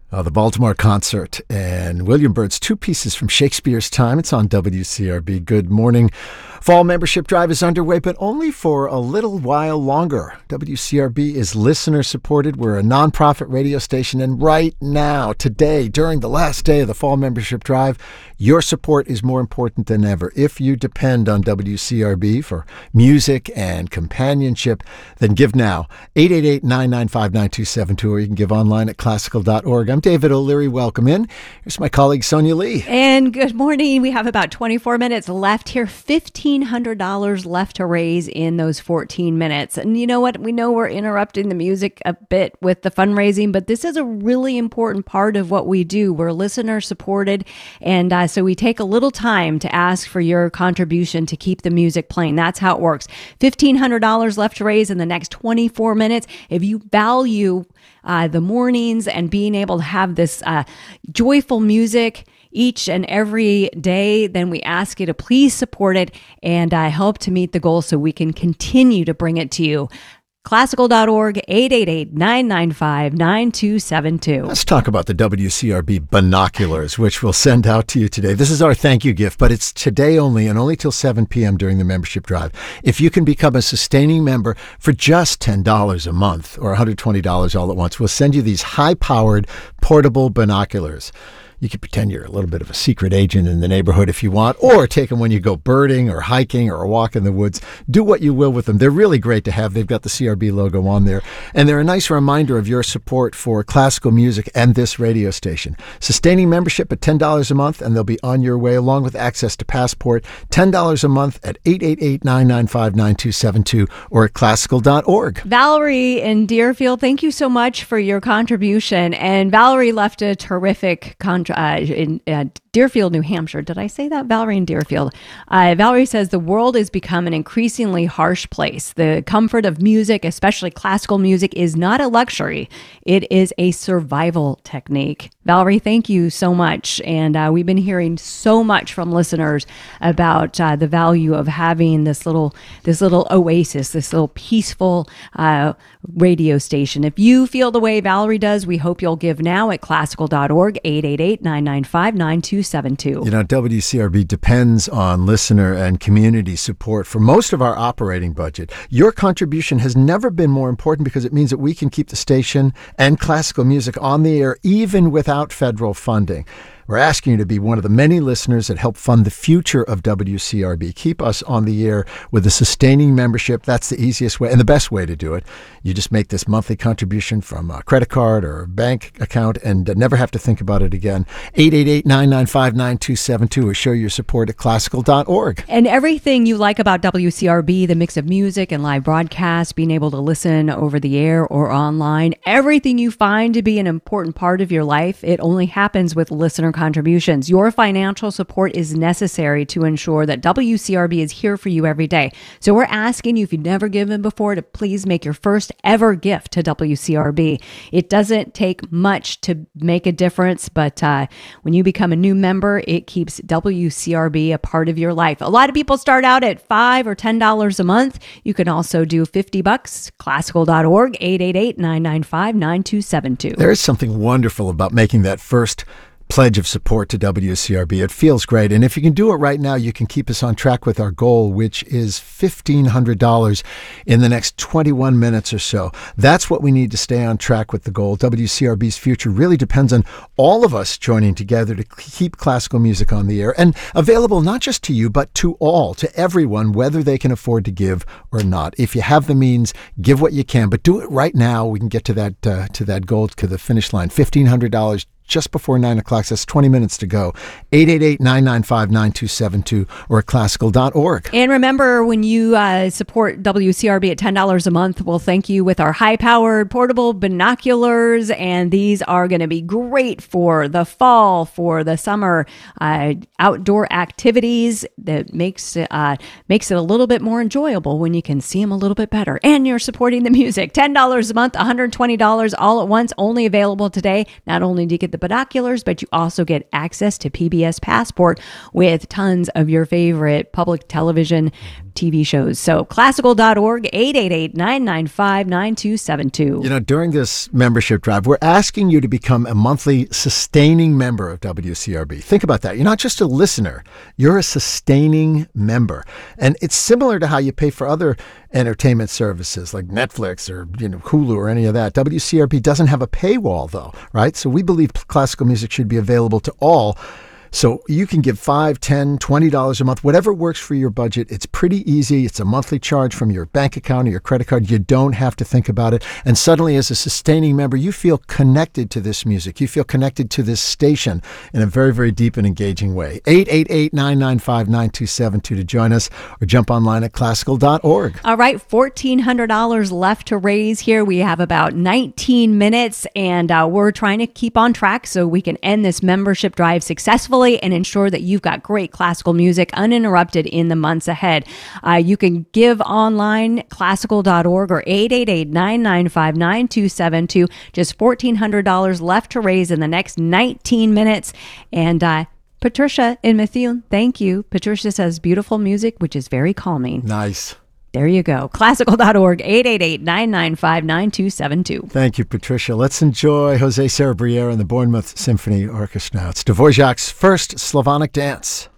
The Baltimore Concert and William Byrd's two pieces from Shakespeare's time. It's on WCRB. Good morning. Fall membership drive is underway, but only for a little while longer. WCRB is listener supported. We're a nonprofit radio station, and right now, today, during the last day of the fall membership drive, your support is more important than ever. If you depend on WCRB for music and companionship, then give now. 888-995-9272, or you can give online at classical.org. I'm David O'Leary. Welcome in. Here's my colleague, Sonia Lee. And good morning. We have about 24 minutes left here. $1,500 left to raise in those 14 minutes. And you know what? We know we're interrupting the music a bit with the fundraising, but this is a really important part of what we do. We're listener supported. And so we take a little time to ask for your contribution to keep the music playing. That's how it works. $1,500 left to raise in the next 24 minutes. If you value the mornings and being able to have this joyful music each and every day, then we ask you to please support it and help to meet the goal so we can continue to bring it to you. Classical.org, 888-995-9272. Let's talk about the WCRB binoculars, which we'll send out to you today. This is our thank you gift, but it's today only and only till 7 p.m. during the membership drive. If you can become a sustaining member for just $10 a month or $120 all at once, we'll send you these high-powered portable binoculars. You can pretend you're a little bit of a secret agent in the neighborhood if you want, or take them when you go birding or hiking or a walk in the woods. Do what you will with them. They're really great to have. They've got the CRB logo on there, and they're a nice reminder of your support for classical music and this radio station. Sustaining membership at $10 a month, and they'll be on your way, along with access to Passport. $10 a month at 888-995-9272 or at classical.org. Valerie in Deerfield, thank you so much for your contribution. And Valerie left a terrific in Deerfield, New Hampshire. Did I say that? Valerie in Deerfield. Valerie says the world has become an increasingly harsh place. The comfort of music, especially classical music, is not a luxury. It is a survival technique. Valerie, thank you so much. And we've been hearing so much from listeners about the value of having this little oasis, this little peaceful radio station. If you feel the way Valerie does, we hope you'll give now at classical.org, 888-995-9272. You know, WCRB depends on listener and community support for most of our operating budget. Your contribution has never been more important because it means that we can keep the station and classical music on the air even without federal funding. We're asking you to be one of the many listeners that help fund the future of WCRB. Keep us on the air with a sustaining membership. That's the easiest way and the best way to do it. You just make this monthly contribution from a credit card or a bank account and never have to think about it again. 888-995-9272 or show your support at classical.org. And everything you like about WCRB, the mix of music and live broadcasts, being able to listen over the air or online, everything you find to be an important part of your life, it only happens with listener contributions. Your financial support is necessary to ensure that WCRB is here for you every day. So we're asking you, if you've never given before, to please make your first ever gift to WCRB. It doesn't take much to make a difference, but when you become a new member, it keeps WCRB a part of your life. A lot of people start out at $5 or $10 a month. You can also do $50. Classical.org, 888-995-9272. There is something wonderful about making that first pledge of support to WCRB. It feels great. And if you can do it right now, you can keep us on track with our goal, which is $1,500 in the next 21 minutes or so. That's what we need to stay on track with the goal. WCRB's future really depends on all of us joining together to keep classical music on the air and available not just to you, but to all, to everyone, whether they can afford to give or not. If you have the means, give what you can, but do it right now. We can get to that goal, to the finish line. $1,500 just before 9 o'clock. That's 20 minutes to go. 888-995-9272 or at classical.org. And remember, when you support WCRB at $10 a month, we'll thank you with our high-powered portable binoculars. And these are going to be great for the fall, for the summer outdoor activities. That makes it a little bit more enjoyable when you can see them a little bit better. And you're supporting the music. $10 a month, $120 all at once, only available today. Not only do you get the the binoculars, but you also get access to PBS Passport with tons of your favorite public television TV shows. So classical.org, 888-995-9272. You know, during this membership drive, we're asking you to become a monthly sustaining member of WCRB. Think about that. You're not just a listener, you're a sustaining member. And it's similar to how you pay for other entertainment services like Netflix or Hulu or any of that. WCRB doesn't have a paywall, though, right? So we believe classical music should be available to all. So you can give $5, $10, $20 a month, whatever works for your budget. It's pretty easy. It's a monthly charge from your bank account or your credit card. You don't have to think about it. And suddenly, as a sustaining member, you feel connected to this music. You feel connected to this station in a very, very deep and engaging way. 888-995-9272 to join us, or jump online at classical.org. All right, $1,400 left to raise here. We have about 19 minutes, and we're trying to keep on track so we can end this membership drive successfully and ensure that you've got great classical music uninterrupted in the months ahead. You can give online, classical.org, or 888-995-9272. Just $1,400 left to raise in the next 19 minutes. And Patricia in Methuen, thank you. Patricia says beautiful music, which is very calming. Nice. There you go. Classical.org, 888-995-9272. Thank you, Patricia. Let's enjoy Jose Cerebriere and the Bournemouth Symphony Orchestra. It's Dvorak's first Slavonic dance.